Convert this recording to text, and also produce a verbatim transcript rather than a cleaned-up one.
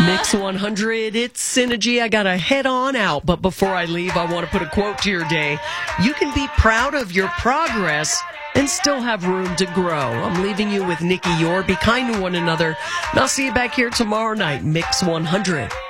Mix one hundred, it's Synergy. I got to head on out, but before I leave, I want to put a quote to your day. You can be proud of your progress and still have room to grow. I'm leaving you with Nikki Yor. Be kind to one another, and I'll see you back here tomorrow night, Mix one hundred.